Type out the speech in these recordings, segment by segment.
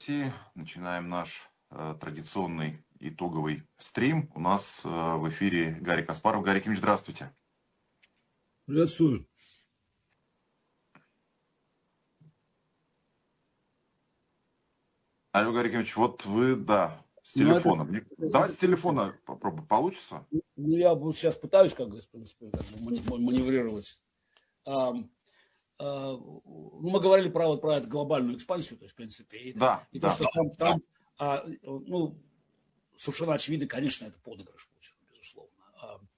Здравствуйте. Начинаем наш традиционный итоговый стрим. У нас в эфире Гарри Каспаров. Гарри Кимович, здравствуйте. Приветствую. Алло, Гарри Кимович, вот вы, да, с телефона. Давайте с телефона попробуем. Получится? Я вот сейчас пытаюсь как бы маневрировать. Мы говорили про эту глобальную экспансию, то есть, в принципе, и то, что Трамп, совершенно очевидно, конечно, это подыгрыш Путина, безусловно.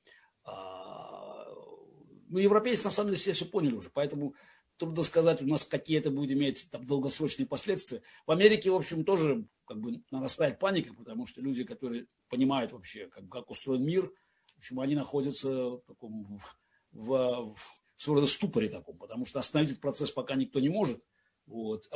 Европейцы, на самом деле, все поняли уже, поэтому трудно сказать, у нас какие это будет иметь там долгосрочные последствия. В Америке, в общем, тоже как бы нарастает паника, потому что люди, которые понимают вообще, как устроен мир, в общем, они находятся в таком в своего рода ступоре таком, потому что остановить этот процесс пока никто не может. Вот.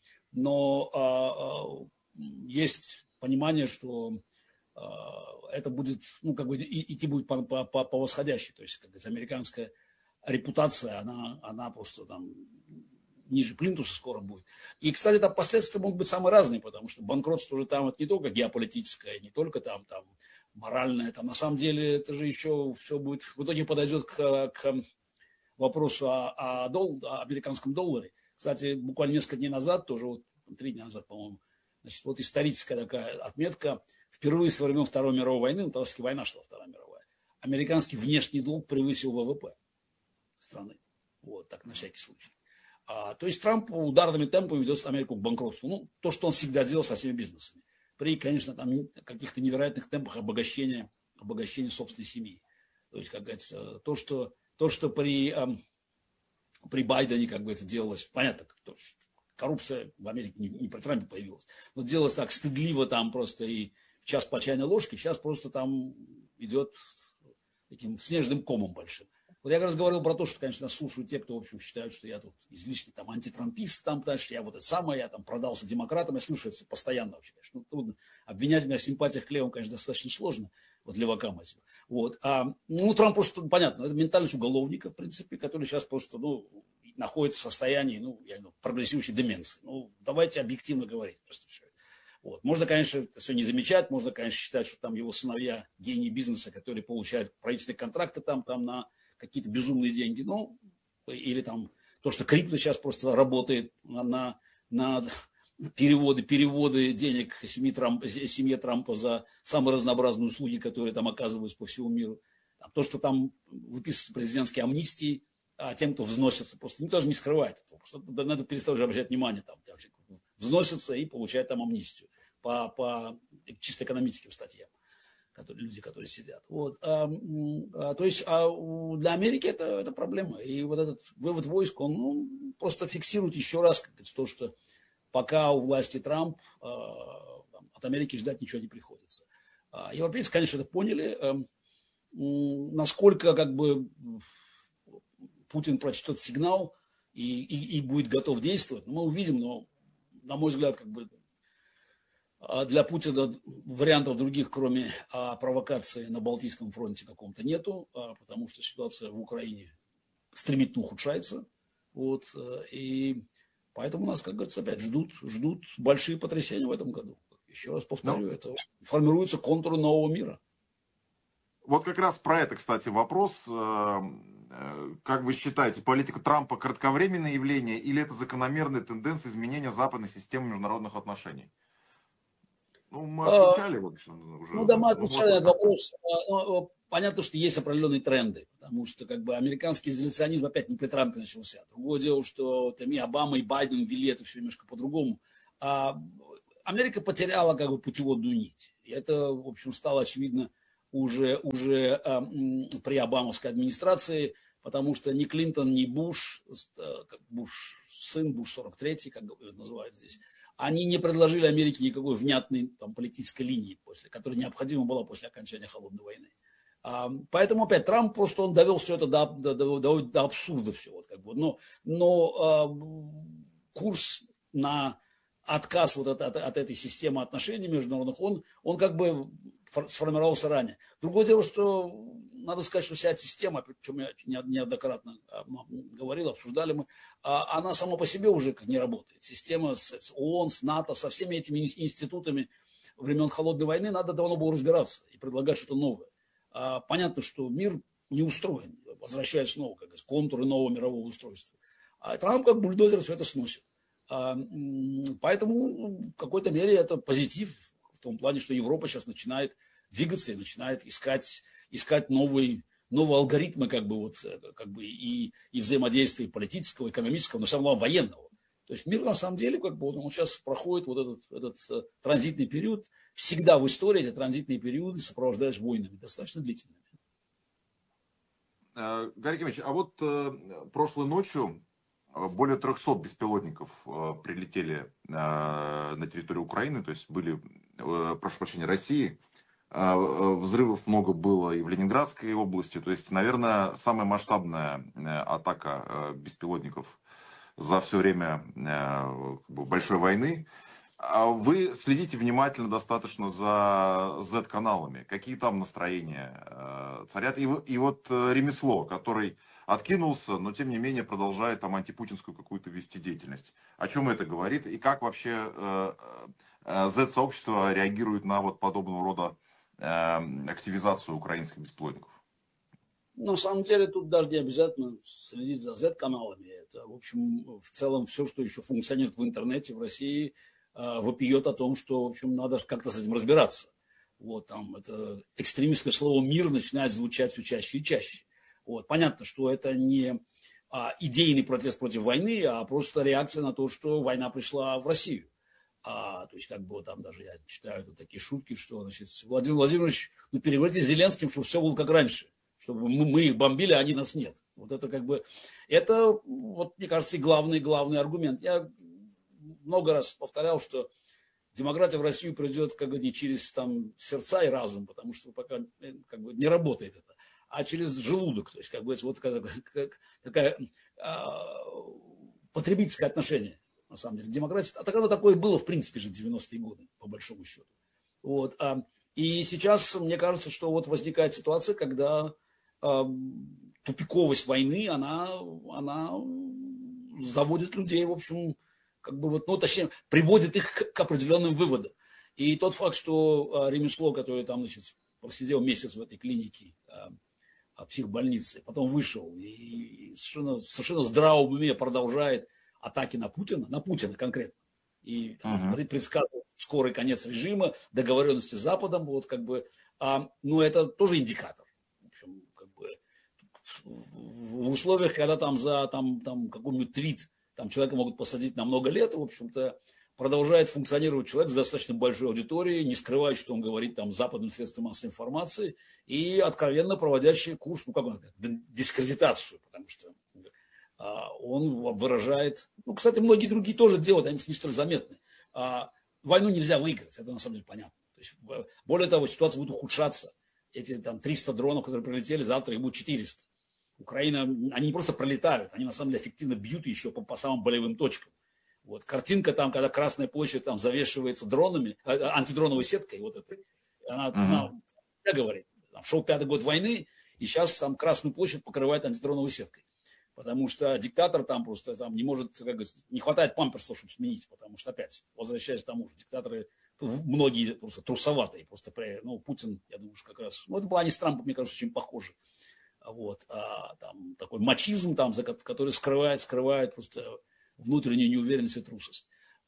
Но есть понимание, что это будет, идти будет по восходящей. То есть, как говорится, американская репутация, она просто там ниже плинтуса скоро будет. И, кстати, там последствия могут быть самые разные, потому что банкротство уже там это не только геополитическое, не только там моральное, там на самом деле это же еще все будет, в итоге подойдет к вопросу о американском долларе. Кстати, буквально несколько дней назад, тоже вот 3 дня назад, по-моему, значит, вот историческая такая отметка, впервые со времен Второй мировой войны, потому что война шла Вторая мировая, американский внешний долг превысил ВВП страны. Вот, так на всякий случай. То есть Трамп ударными темпами ведет Америку к банкротству. То, что он всегда делал со всеми бизнесами. При, конечно, там каких-то невероятных темпах обогащения собственной семьи. То есть, как говорится, то, что при Байдене, как бы это делалось, понятно, коррупция в Америке не при Трампе появилась, но делалось так стыдливо там просто и в час по чайной ложке, сейчас просто там идет таким снежным комом большим. Вот я как раз говорил про то, что, конечно, слушают те, кто, в общем, считают, что я тут излишний там антитрампист, там, что я вот это самое, я там продался демократам, я слушаю это постоянно вообще, конечно. Трудно. Обвинять меня в симпатиях к левым, конечно, достаточно сложно, вот левакам этим. Вот. Трамп просто, понятно, это ментальность уголовника, в принципе, который сейчас просто, находится в состоянии, прогрессирующей деменции. Давайте объективно говорить просто все. Вот. Можно, конечно, это все не замечать, можно, конечно, считать, что там его сыновья гении бизнеса, которые получают правительственные контракты там на какие-то безумные деньги, или там то, что крипто сейчас просто работает на переводы денег семье Трампа за самые разнообразные услуги, которые там оказываются по всему миру. То, что там выписываются президентские амнистии, а тем, кто взносится, просто никто же не скрывает этого. Просто на это перестал уже обращать внимание. Там взносятся и получают там амнистию по чисто экономическим статьям. Люди, которые сидят. Вот. То есть для Америки это проблема. И вот этот вывод войск, он просто фиксирует еще раз то, что пока у власти Трамп, от Америки ждать ничего не приходится. Европейцы, конечно, это поняли. Насколько как бы Путин прочтет сигнал и будет готов действовать, мы увидим, но, на мой взгляд, как бы для Путина вариантов других, кроме провокации на Балтийском фронте каком-то нету, потому что ситуация в Украине стремительно ухудшается. Вот, и поэтому нас, как говорится, опять ждут большие потрясения в этом году. Еще раз повторю, это формируется контур нового мира. Вот как раз про это, кстати, вопрос. Как вы считаете, политика Трампа кратковременное явление или это закономерная тенденция изменения западной системы международных отношений? Мы отвечали, в общем, уже. Мы отвечали на этот вопрос. Понятно, что есть определенные тренды, потому что как бы американский изоляционизм опять не при Трампе начался. Другое дело, что там и Обама, и Байден ввели это все немножко по-другому. Америка потеряла как бы путеводную нить. И это, в общем, стало очевидно уже при обамовской администрации, потому что ни Клинтон, ни Буш сын, Буш 43, как называют здесь, они не предложили Америке никакой внятной политической линии, которая необходима была после окончания Холодной войны. Поэтому опять Трамп просто он довел все это до абсурда все. Вот, как бы. Но курс на отказ вот от этой системы отношений международных, он как бы сформировался ранее. Другое дело, что надо сказать, что вся эта система, о чем я неоднократно говорил, обсуждали мы, она сама по себе уже не работает. Система с ООН, с НАТО, со всеми этими институтами времен Холодной войны надо давно было разбираться и предлагать что-то новое. Понятно, что мир не устроен, возвращаясь снова, как говорится, контуры нового мирового устройства. А Трамп как бульдозер все это сносит. Поэтому в какой-то мере это позитив в том плане, что Европа сейчас начинает двигаться и начинает искать новые алгоритмы и взаимодействия политического, экономического, но самого военного. То есть мир на самом деле он сейчас проходит вот этот транзитный период. Всегда в истории эти транзитные периоды сопровождались войнами, достаточно длительными. Гарри Кимович, а вот прошлой ночью более 300 беспилотников прилетели на территорию Украины, то есть были, прошу прощения, России. Взрывов много было и в Ленинградской области. То есть, наверное, самая масштабная атака беспилотников за все время большой войны. Вы следите внимательно достаточно за Z-каналами. Какие там настроения царят? И вот Ремесло, который откинулся, но тем не менее продолжает там антипутинскую какую-то вести деятельность. О чем это говорит? И как вообще Z-сообщество реагирует на вот подобного рода активизацию украинских беспилотников? На самом деле тут даже не обязательно следить за Z-каналами. Это, в общем, в целом все, что еще функционирует в интернете в России, вопиет о том, что, в общем, надо как-то с этим разбираться. Вот там это экстремистское слово «мир» начинает звучать все чаще и чаще. Вот. Понятно, что это не идейный протест против войны, а просто реакция на то, что война пришла в Россию. То есть, там даже я читаю такие шутки, что, значит, Владимир Владимирович, переговорите с Зеленским, чтобы все было как раньше, чтобы мы их бомбили, а они нас нет. Вот это это, вот, мне кажется, и главный аргумент. Я много раз повторял, что демократия в Россию придет не через сердца и разум, потому что пока не работает это, а через желудок. То есть вот такая потребительское отношение, на самом деле. Демократия, так оно такое было, в принципе, же 90-е годы, по большому счету. Вот. И сейчас, мне кажется, что вот возникает ситуация, когда тупиковость войны, она заводит людей, в общем, точнее, приводит их к определенным выводам. И тот факт, что Ремесло, который там, значит, просидел месяц в этой клинике, психбольнице, потом вышел и совершенно здравом уме продолжает атаки на Путина конкретно, и предсказывает скорый конец режима, договоренности с Западом, это тоже индикатор. В общем, в условиях, когда за какой-нибудь твит человека могут посадить на много лет, в общем-то, продолжает функционировать человек с достаточно большой аудиторией, не скрывая, что он говорит западным средствам массовой информации, и откровенно проводящий курс, дискредитацию, потому что он выражает, кстати, многие другие тоже делают, они не столь заметны. Войну нельзя выиграть, это на самом деле понятно. То есть, более того, ситуация будет ухудшаться. Эти 300 дронов, которые прилетели, завтра их будет 400. Украина, они не просто пролетают, они на самом деле эффективно бьют еще по самым болевым точкам. Вот картинка когда Красная площадь завешивается дронами, антидроновой сеткой, она говорит, шел 5-й год войны, и сейчас Красную площадь покрывает антидроновой сеткой. Потому что диктатор просто не может, не хватает памперсов, чтобы сменить, потому что опять, возвращаясь к тому же, диктаторы многие просто трусоватые, Путин, я думаю, что как раз, это было они с Трампом, мне кажется, очень похожи. Вот, такой мачизм, который скрывает просто внутреннюю неуверенность и трусость.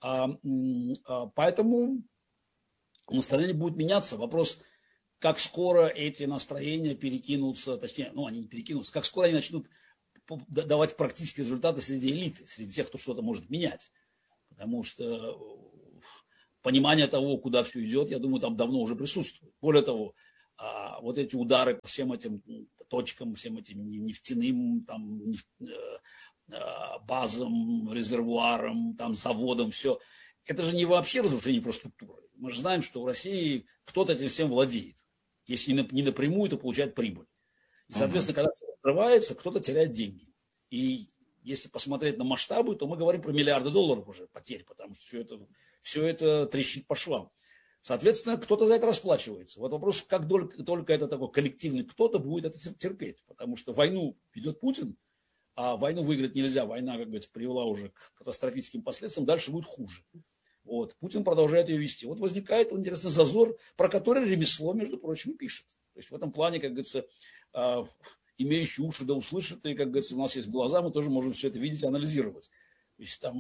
Поэтому настроение будет меняться. Вопрос, как скоро эти настроения перекинутся, точнее, они не перекинутся, как скоро они начнут давать практические результаты среди элиты, среди тех, кто что-то может менять. Потому что понимание того, куда все идет, я думаю, там давно уже присутствует. Более того, вот эти удары по всем этим точкам, всем этим нефтяным базам, резервуарам, заводам, все. Это же не вообще разрушение инфраструктуры. Мы же знаем, что в России кто-то этим всем владеет. Если не напрямую, то получает прибыль. И, соответственно, когда все открывается, кто-то теряет деньги. И если посмотреть на масштабы, то мы говорим про миллиарды долларов уже потерь, потому что все это трещит по швам. Соответственно, кто-то за это расплачивается. Вот вопрос, как только это такой коллективный кто-то будет это терпеть. Потому что войну ведет Путин, а войну выиграть нельзя. Война, как говорится, привела уже к катастрофическим последствиям. Дальше будет хуже. Вот. Путин продолжает ее вести. Вот возникает интересный зазор, про который ремесло, между прочим, пишет. То есть в этом плане, как говорится, имеющие уши да услышат, и, как говорится, у нас есть глаза, мы тоже можем все это видеть и анализировать. То есть там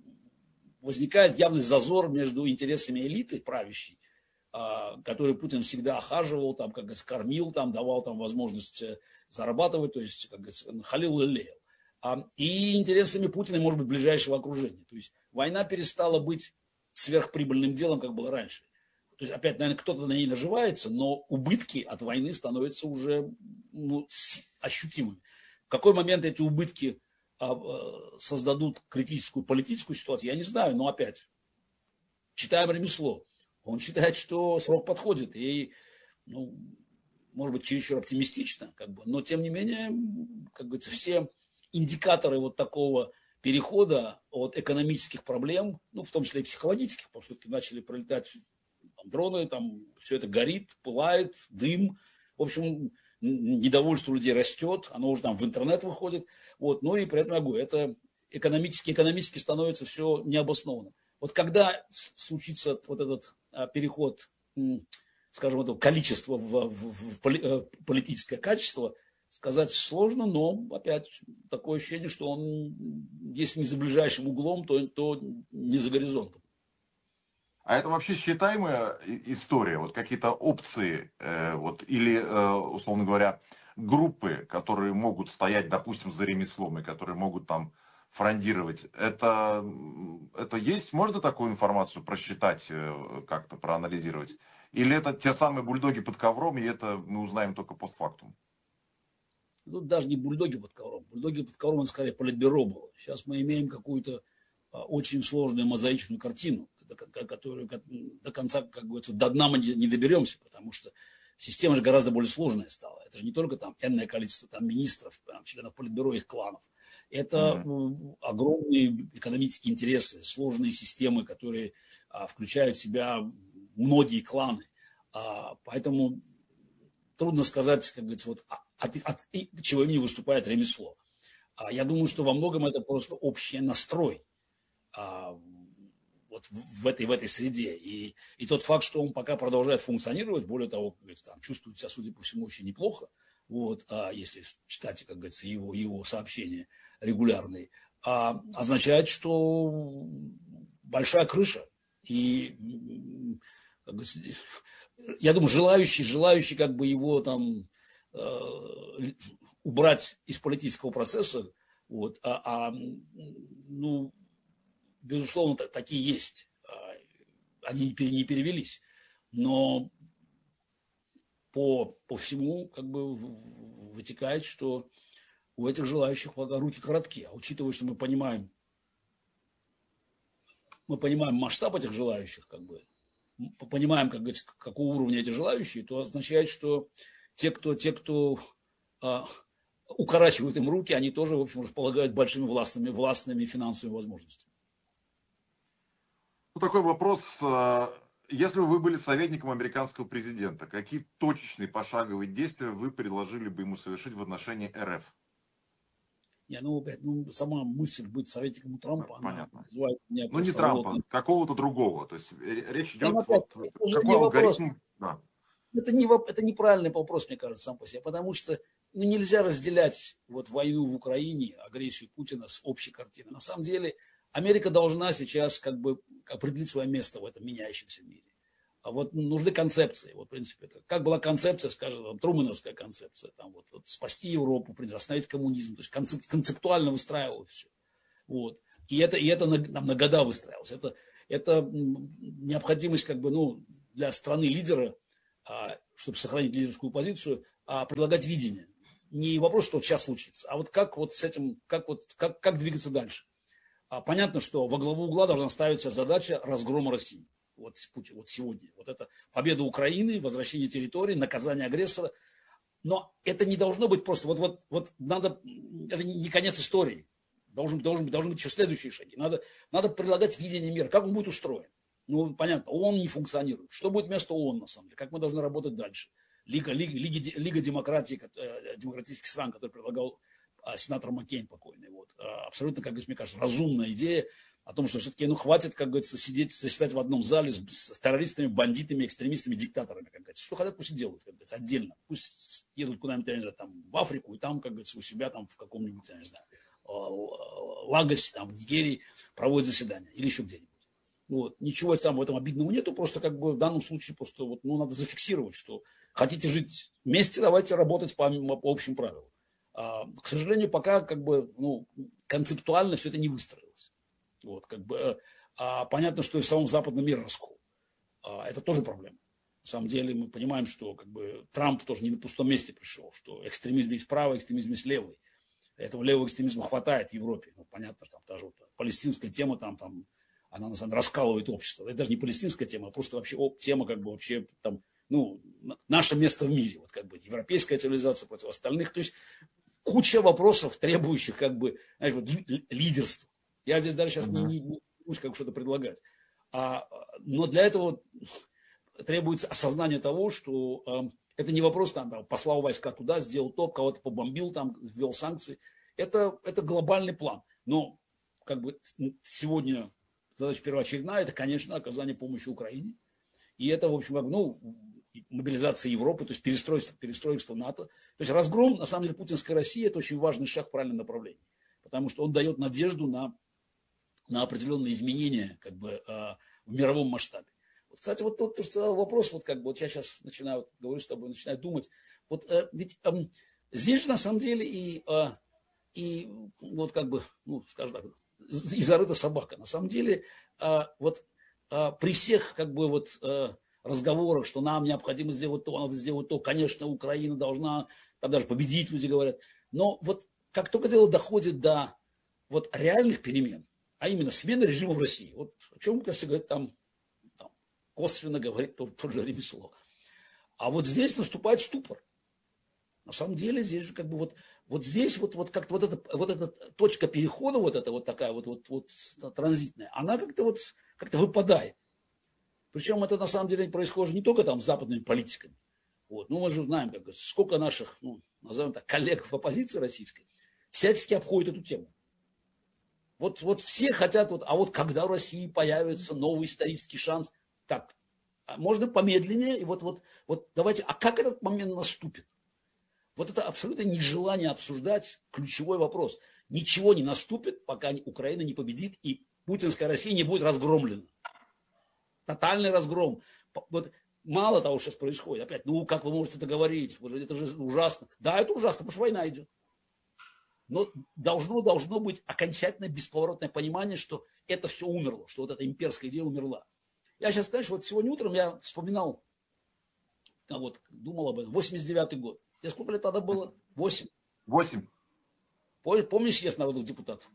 возникает явный зазор между интересами элиты правящей, который Путин всегда охаживал, там, как говорится, кормил, там, давал там, возможность зарабатывать, то есть, как говорится, халил и леял. И интересами Путина и, может быть, ближайшего окружения. То есть война перестала быть сверхприбыльным делом, как было раньше. То есть, опять, наверное, кто-то на ней наживается, но убытки от войны становятся уже ощутимыми. В какой момент эти убытки создадут критическую политическую ситуацию, я не знаю, но опять, читаем ремесло. Он считает, что срок подходит, и, ну, может быть, чересчур оптимистично, как бы, но, тем не менее, как говорится, все индикаторы вот такого перехода от экономических проблем, ну, в том числе и психологических, потому что начали пролетать там, дроны, там все это горит, пылает, дым. В общем, недовольство людей растет, оно уже там в интернет выходит. Вот, ну и при этом я говорю, это экономически становится все необоснованно. Вот когда случится вот этот переход, скажем, этого количества в политическое качество, сказать сложно, но опять такое ощущение, что он, если не за ближайшим углом, то не за горизонтом. А это вообще считаемая история? Вот какие-то опции, вот, или, условно говоря, группы, которые могут стоять, допустим, за ремеслом и которые могут там фрондировать. Это есть? Можно такую информацию просчитать, как-то проанализировать? Или это те самые бульдоги под ковром, и это мы узнаем только постфактум? Тут даже не бульдоги под ковром. Бульдоги под ковром, это скорее политбюро было. Сейчас мы имеем какую-то очень сложную мозаичную картину, которую до конца, как говорится, до дна мы не доберемся, потому что система же гораздо более сложная стала. Это же не только там энное количество там, министров, там, членов политбюро, их кланов. Это огромные экономические интересы, сложные системы, которые включают в себя многие кланы. Поэтому трудно сказать, как говорится, вот, от чего имени выступает ремесло. Я думаю, что во многом это просто общий настрой вот в этой среде. И тот факт, что он пока продолжает функционировать, более того, как говорится, там, чувствует себя, судя по всему, очень неплохо, вот, если читать, как говорится, его сообщения регулярные, означает, что большая крыша. И, как говорится, я думаю, желающий как бы его там убрать из политического процесса, вот, ну, безусловно, такие есть. Они не перевелись. Но по всему как бы вытекает, что у этих желающих руки коротки. А учитывая, что мы понимаем масштаб этих желающих, как бы, понимаем, как говорится, какого уровня эти желающие, то означает, что те, кто укорачивают им руки, они тоже, в общем, располагают большими властными финансовыми возможностями. Ну, такой вопрос. Если бы вы были советником американского президента, какие точечные пошаговые действия вы предложили бы ему совершить в отношении РФ? Сама мысль быть советником у Трампа, Понятно. Она вызывает меня Ну, не Трампа, какого-то другого. То есть речь идет, какой алгоритм. Да. Это неправильный вопрос, мне кажется, сам по себе, потому что нельзя разделять вот войну в Украине, агрессию Путина с общей картиной. На самом деле Америка должна сейчас как бы определить свое место в этом меняющемся мире. А вот нужны концепции. Вот, в принципе, как была концепция, скажем, там, трумэновская концепция, там, вот, спасти Европу, остановить коммунизм. То есть концептуально выстраивалось все. Вот. И это на года выстраивалось. Это необходимость как бы, для страны-лидера, чтобы сохранить лидерскую позицию, предлагать видение. Не вопрос, что сейчас случится, а вот как вот с этим, как двигаться дальше. Понятно, что во главу угла должна ставиться задача разгрома России. Вот сегодня. Вот это победа Украины, возвращение территории, наказание агрессора. Но это не должно быть просто. Вот надо. Это не конец истории. Должны быть еще следующие шаги. Надо предлагать видение мира, как он будет устроен. Ну, понятно, ООН не функционирует. Что будет вместо ООН, на самом деле? Как мы должны работать дальше? Лига демократии, демократических стран, который предлагал сенатор Маккейн покойный. Вот. Абсолютно, как мне кажется, разумная идея о том, что все-таки, ну, хватит, как говорится, заседать в одном зале с террористами, бандитами, экстремистами, диктаторами, как говорится. Что хотят, пусть и делают, как говорится, отдельно. Пусть едут куда-нибудь, я не знаю, там, в Африку, и там, как говорится, у себя там в каком-нибудь, я не знаю, Лагосе, там, в Нигерии проводят заседания или еще где-нибудь. Вот. Ничего в этом обидного нету, просто как бы в данном случае просто вот, ну, надо зафиксировать, что хотите жить вместе, давайте работать по общим правилам. К сожалению, пока как бы, ну, концептуально все это не выстроилось. Вот, как бы, понятно, что и в самом западном мире раскол. Это тоже проблема. На самом деле мы понимаем, что как бы, Трамп тоже не на пустом месте пришел, что экстремизм есть правый, экстремизм есть левый. Этого левого экстремизма хватает в Европе. Ну, понятно, что там та же вот палестинская тема, там, она на самом деле раскалывает общество. Это даже не палестинская тема, а просто вообще тема как бы вообще там, ну, наше место в мире. Вот как бы европейская цивилизация против остальных. То есть куча вопросов, требующих как бы, знаешь, вот, лидерства. Я здесь даже сейчас не буду как что-то предлагать. Но для этого требуется осознание того, что это не вопрос, там, послал войска туда, сделал то, кого-то побомбил, там, ввел санкции. Это глобальный план. Но как бы сегодня задача первоочередная, это, конечно, оказание помощи Украине. И это, в общем, ну, мобилизация Европы, то есть перестроительство НАТО. То есть разгром, на самом деле, путинской России – это очень важный шаг в правильном направлении. Потому что он дает надежду на определенные изменения как бы, в мировом масштабе. Вот, кстати, вот тот, кто задал вопрос, вот как бы, вот я сейчас начинаю, вот, говорю с тобой, начинаю думать. Вот ведь здесь же, на самом деле, и вот как бы, ну, скажем так, и зарыта собака. На самом деле, вот при всех как бы вот разговорах, что нам необходимо сделать то, надо сделать то, конечно, Украина должна там даже победить, люди говорят. Но вот как только дело доходит до вот реальных перемен, а именно смена режима в России, вот о чем, кажется, говорит там косвенно говорит тот же Ремесло. А вот здесь наступает ступор. На самом деле здесь же как бы вот здесь вот как-то вот эта точка перехода, вот эта вот такая вот транзитная, она как-то выпадает. Причем это на самом деле происходит не только там с западными политиками. Вот. Ну мы же знаем, как, сколько наших, ну, назовем так, коллег в оппозиции российской всячески обходят эту тему. Вот все хотят, а вот когда в России появится новый исторический шанс, так, можно помедленнее, и вот давайте, а как этот момент наступит? Вот это абсолютно нежелание обсуждать ключевой вопрос. Ничего не наступит, пока Украина не победит, и путинская Россия не будет разгромлена. Тотальный разгром. Вот мало того, что сейчас происходит. Опять, ну как вы можете это говорить? Это же ужасно. Да, это ужасно, потому что война идет. Но должно быть окончательное бесповоротное понимание, что это все умерло, что вот эта имперская идея умерла. Я сейчас, знаешь, вот сегодня утром я вспоминал, думал об этом, 89-й год. Тебе сколько лет тогда было? 8. 8. Помнишь съезд народных депутатов?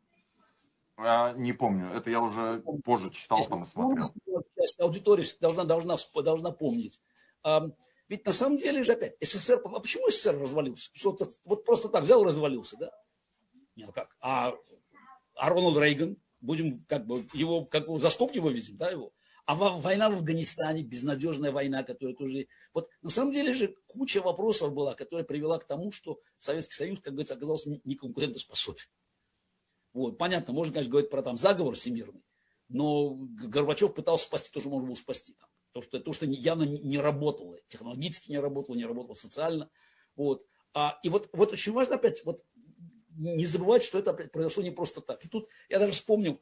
Не помню. Это я уже позже читал там и смотрел. Часть аудитории должна помнить. Ведь на самом деле же опять СССР... А почему СССР развалился? Что-то вот просто так взял и развалился, да? Нет, как? А Рональд Рейган, будем как бы его за скобки вывезем, да, его? А война в Афганистане, безнадежная война, которая тоже... Вот на самом деле же куча вопросов была, которая привела к тому, что Советский Союз, как говорится, оказался неконкурентоспособен. Вот, понятно, можно, конечно, говорить про там заговор всемирный, но Горбачев пытался спасти то, что можно было спасти. Там. То, что явно не работало, технологически не работало социально. Вот. И вот очень важно опять не забывать, что это опять произошло не просто так. И тут я даже вспомнил...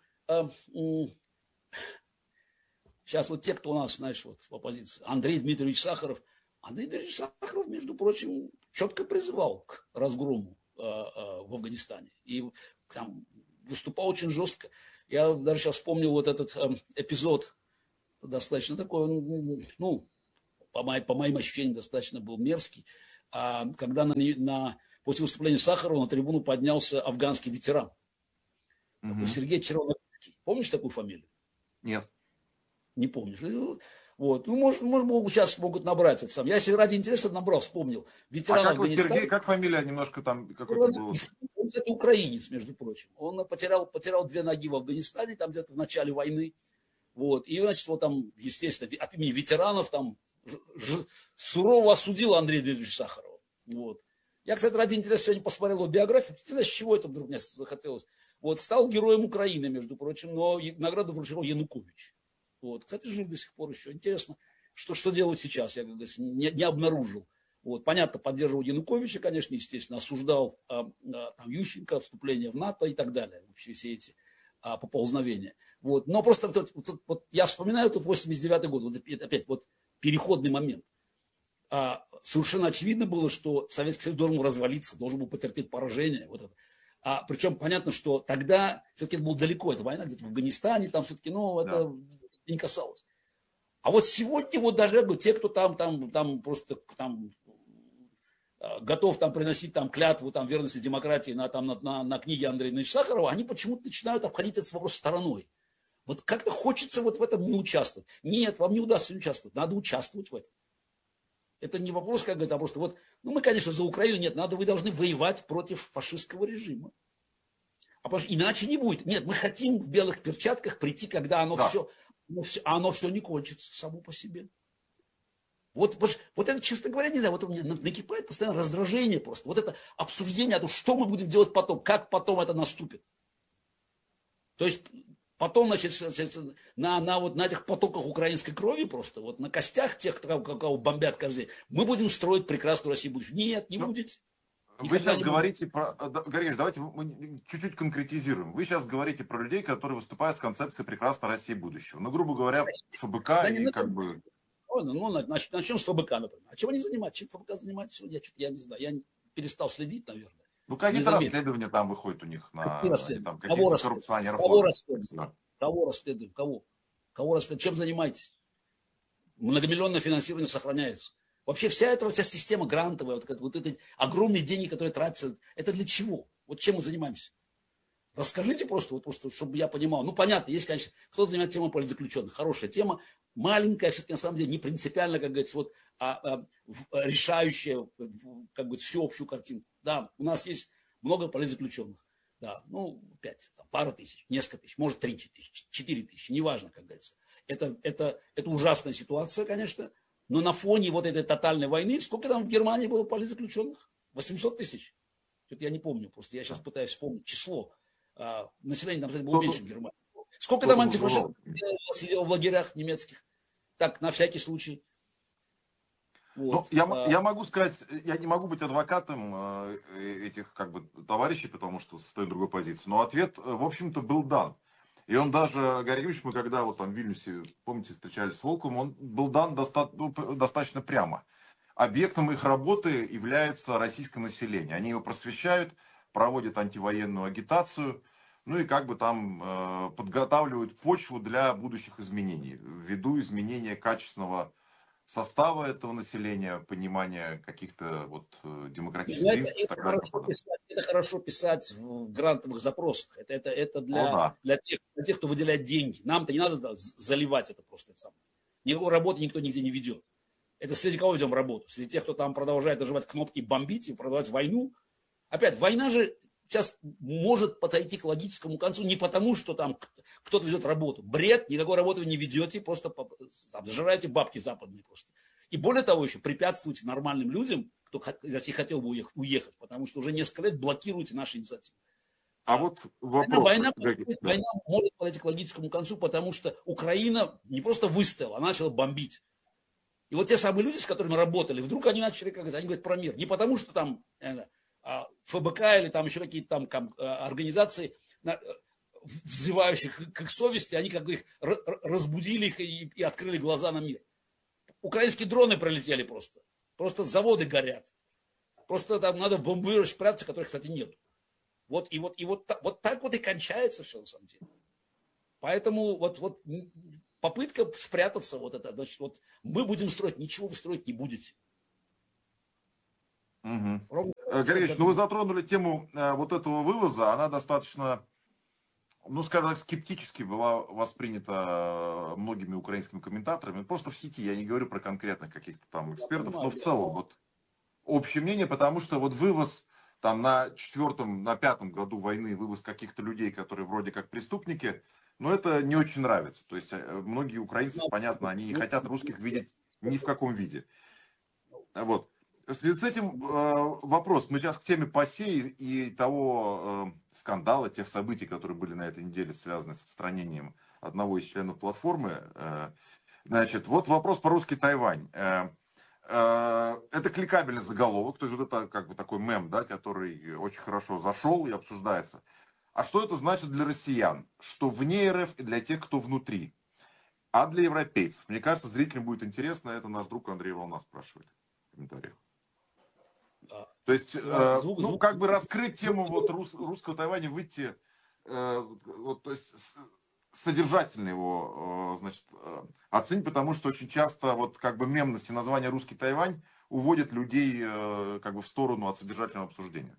Сейчас вот те, кто у нас, знаешь, вот в оппозиции, Андрей Дмитриевич Сахаров. Андрей Дмитриевич Сахаров, между прочим, четко призывал к разгрому в Афганистане. И там выступал очень жестко. Я даже сейчас вспомнил вот этот эпизод, достаточно такой, ну, по моим ощущениям, достаточно был мерзкий, когда после выступления Сахарова на трибуну поднялся афганский ветеран. Такой Сергей Червоноглазый. Помнишь такую фамилию? Нет. Не помнишь. Вот. Ну, может, сейчас могут набрать это сам. Я себе ради интереса набрал, вспомнил. Ветеран Афганистана. Сергей, как фамилия немножко там какой-то был? Он, кстати, украинец, между прочим. Он потерял 2 ноги в Афганистане, там где-то в начале войны. Вот. И, значит, вот там, естественно, от имени ветеранов там сурово осудил Андрея Дмитриевича Сахарова. Вот. Я, кстати, ради интереса сегодня посмотрел его биографию. С чего это вдруг мне захотелось? Вот. Стал героем Украины, между прочим, но награду вручил Янукович. Вот. Кстати, жив до сих пор еще. Интересно, что делают сейчас, я, как говорится, не обнаружил. Вот. Понятно, поддерживал Януковича, конечно, естественно, осуждал там, Ющенко, вступление в НАТО и так далее. Вообще все эти поползновения. Вот. Но просто вот я вспоминаю тут 89-й год, вот опять вот переходный момент. Совершенно очевидно было, что Советский Союз должен был развалиться, должен был потерпеть поражение. Вот это. Причем понятно, что тогда все-таки это было далеко, это война где-то в Афганистане, там все-таки, это не касалось. А вот сегодня вот даже, я говорю, те, кто там просто там готов там приносить там клятву там верности демократии на книге Андрея Ильича Сахарова, они почему-то начинают обходить этот вопрос стороной. Вот как-то хочется вот в этом не участвовать. Нет, вам не удастся не участвовать, надо участвовать в этом. Это не вопрос, как говорится, а просто вот, мы, конечно, за Украину, нет, вы должны воевать против фашистского режима. Потому что иначе не будет. Нет, мы хотим в белых перчатках прийти, когда оно все не кончится само по себе. Вот это, честно говоря, не знаю, вот у меня накипает постоянно раздражение просто. Вот это обсуждение о том, что мы будем делать потом, как потом это наступит. То есть потом, значит, на этих потоках украинской крови просто, вот на костях тех, кого бомбят каждый день, мы будем строить прекрасную Россию будущего. Нет, не будете. Вы сейчас говорите про... Григорий, давайте мы чуть-чуть конкретизируем. Вы сейчас говорите про людей, которые выступают с концепцией прекрасной России будущего. Ну, грубо говоря, ФБК и как бы... Начнем с ФБК, например. А чем они занимаются? Чем ФБК занимается сегодня? Я не знаю. Я перестал следить, наверное. Какие-то расследования там выходят у них на каких-то коррупционеров. Кого расследуем? Кого расследуем? Чем занимаетесь? Многомиллионное финансирование сохраняется. Вообще вся система грантовая, вот эти огромные деньги, которые тратятся, это для чего? Вот чем мы занимаемся? Расскажите просто, чтобы я понимал. Понятно, есть, конечно, кто-то занимается темой политзаключенных. Хорошая тема, маленькая, все-таки на самом деле не принципиально, как говорится, решающая, как бы, всеобщую картинку. Да, у нас есть много политзаключенных. Да, 5, пара тысяч, несколько тысяч, может 3 тысячи, 4 тысячи, неважно, как говорится. Это ужасная ситуация, конечно, но на фоне вот этой тотальной войны, сколько там в Германии было политзаключенных? 800 тысяч. Это я не помню, просто я сейчас пытаюсь вспомнить число. Население там, кстати, было меньше в Германии. Сколько там антифашистов сидело в лагерях немецких? Так, на всякий случай. Вот. Я могу сказать, я не могу быть адвокатом этих как бы товарищей, потому что стою в другой позиции. Но ответ, в общем-то, был дан. И он даже, Георгий Юрьевич, мы когда вот там в Вильнюсе, помните, встречались с Волковым, он был дан достаточно прямо. Объектом их работы является российское население. Они его просвещают, проводят антивоенную агитацию, и как бы там подготавливают почву для будущих изменений, ввиду изменения качественного состава этого населения, понимания каких-то демократических принципов. Это хорошо писать в грантовых запросах. Это для тех, кто выделяет деньги. Нам-то не надо заливать это просто. Никакой работы никто нигде не ведет. Это среди кого ведем работу? Среди тех, кто там продолжает нажимать кнопки, бомбить и продолжать войну. Опять, война же сейчас может подойти к логическому концу не потому, что там кто-то ведет работу. Бред, никакой работы вы не ведете, просто обжираете бабки западные просто. И более того, еще препятствуете нормальным людям, кто хотел бы уехать, потому что уже несколько лет блокируете наши инициативы. А вот вопрос. Война может подойти к логическому концу, потому что Украина не просто выстояла, она начала бомбить. И вот те самые люди, с которыми работали, вдруг они начали, они говорят про мир. Не потому, что там ФБК или там еще какие-то там организации, взывающих к их совести, они как бы их разбудили их и открыли глаза на мир. Украинские дроны пролетели просто. Просто заводы горят. Просто там надо в бомбоубежище прятаться, которых, кстати, нет. Вот так и кончается все на самом деле. Поэтому попытка спрятаться, значит, мы будем строить, ничего вы строить не будете. Угу. Григорий, вы затронули тему этого вывоза, она достаточно, скажем так, скептически была воспринята многими украинскими комментаторами, просто в сети, я не говорю про конкретных каких-то там экспертов, но в целом общее мнение, потому что вывоз там на 4-м, на 5-м году войны, вывоз каких-то людей, которые вроде как преступники, но это не очень нравится. То есть многие украинцы, понятно, они не хотят русских видеть ни в каком виде. Вот. В связи с этим вопрос. Мы сейчас к теме ПАСЕ и того скандала, тех событий, которые были на этой неделе связаны с отстранением одного из членов платформы. Значит, вот вопрос по русский Тайвань. Это кликабельный заголовок, то есть вот это как бы такой мем, да, который очень хорошо зашел и обсуждается. А что это значит для россиян? Что вне РФ и для тех, кто внутри. А для европейцев? Мне кажется, зрителям будет интересно. Это наш друг Андрей Волна спрашивает в комментариях. То есть, ну, как бы раскрыть тему вот русского Тайваня, выйти, вот, то есть, содержательно его, значит, оценить, потому что очень часто вот как бы мемность и название «Русский Тайвань» уводит людей как бы в сторону от содержательного обсуждения.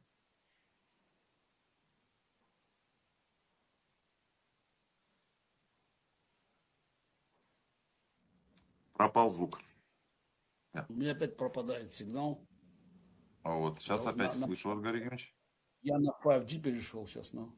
Пропал звук. У меня опять пропадает сигнал. Вот, сейчас опять слышу, Аркадий Георгиевич. Я на 5G перешел сейчас, но...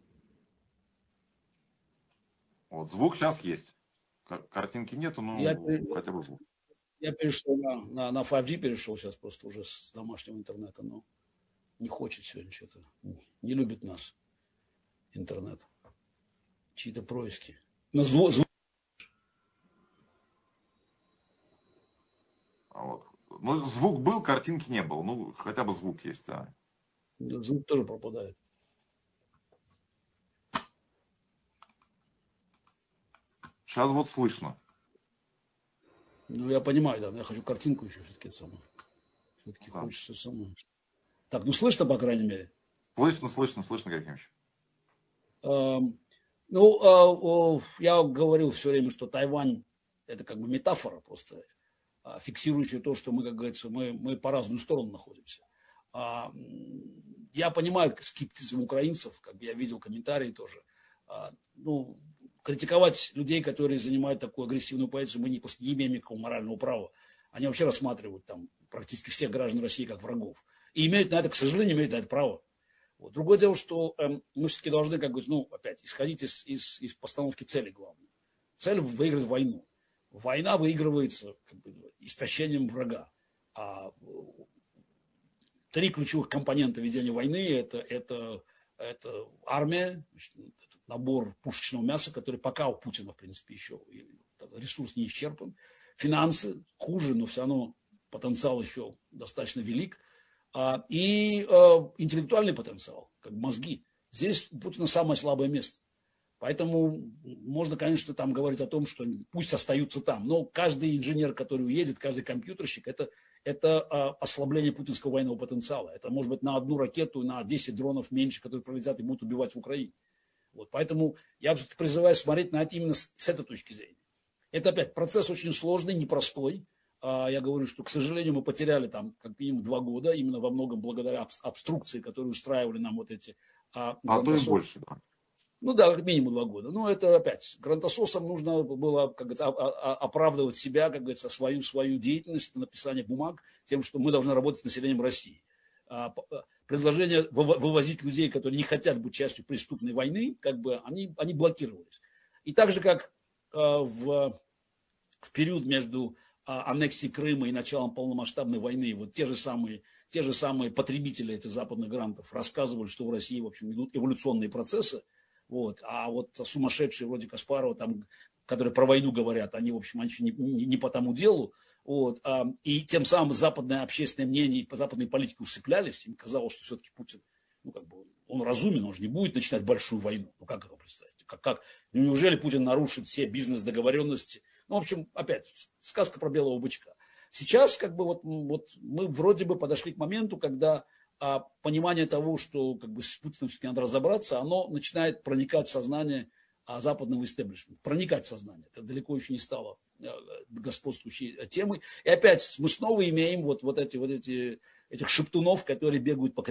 Вот, звук сейчас есть. Картинки нету, но хотя бы звук. Я перешел на 5G, перешел сейчас просто уже с домашнего интернета, но не хочет сегодня что-то. Не любит нас интернет. Чьи-то происки. Но звук... Вот. Ну, звук был, картинки не было. Ну, хотя бы звук есть, да. Звук тоже пропадает. Сейчас вот слышно. Ну, я понимаю, да, но я хочу картинку еще все-таки самое. Все-таки да. Хочется самое. Так, ну слышно, по крайней мере? Слышно, Георгий Ильич. Я говорил все время, что Тайвань это как бы метафора просто, фиксирующая то, что мы, как говорится, мы по разную сторону находимся. Я понимаю скептизм украинцев, как бы я видел комментарии тоже. Ну, критиковать людей, которые занимают такую агрессивную позицию, мы не имеем никакого морального права. Они вообще рассматривают там практически всех граждан России как врагов. И имеют на это, к сожалению, имеют на это право. Вот. Другое дело, что мы все-таки должны, как бы, ну, опять, исходить из постановки цели главной. Цель – выиграть войну. Война выигрывается как бы истощением врага. А 3 ключевых компонента ведения войны – это армия, это набор пушечного мяса, который пока у Путина, в принципе, еще ресурс не исчерпан. Финансы хуже, но все равно потенциал еще достаточно велик. И интеллектуальный потенциал, как мозги. Здесь у Путина самое слабое место. Поэтому можно, конечно, там говорить о том, что пусть остаются там. Но каждый инженер, который уедет, каждый компьютерщик, это ослабление путинского военного потенциала. Это может быть на 1 ракету, на 10 дронов меньше, которые пролетят и будут убивать в Украине. Вот. Поэтому я призываю смотреть на это именно с этой точки зрения. Это опять процесс очень сложный, непростой. Я говорю, что, к сожалению, мы потеряли там как минимум 2 года, именно во многом благодаря обструкции, которые устраивали нам вот эти... то и больше, да. Ну да, как минимум 2 года. Но это опять, грантососам нужно было, как говорится, оправдывать себя, как говорится, свою деятельность, написание бумаг, тем, что мы должны работать с населением России. Предложение вывозить людей, которые не хотят быть частью преступной войны, как бы они блокировались. И так же, как в период между аннексией Крыма и началом полномасштабной войны, вот те же самые потребители этих западных грантов рассказывали, что в России, в общем, идут эволюционные процессы, вот, а вот сумасшедшие вроде Каспарова, там, которые про войну говорят, они, в общем, не по тому делу, вот, и тем самым западное общественное мнение и западные политики усыплялись, им казалось, что все-таки Путин, ну, как бы, он разумен, он же не будет начинать большую войну, ну, как это представить, ну, неужели Путин нарушит все бизнес-договоренности? Ну, в общем, опять, сказка про белого бычка. Сейчас, как бы, вот мы вроде бы подошли к моменту, когда понимание того, что как бы с Путиным все-таки надо разобраться, оно начинает проникать в сознание западного истеблишмента. Проникать в сознание. Это далеко еще не стало господствующей темой. И опять мы снова имеем вот этих шептунов, которые бегают по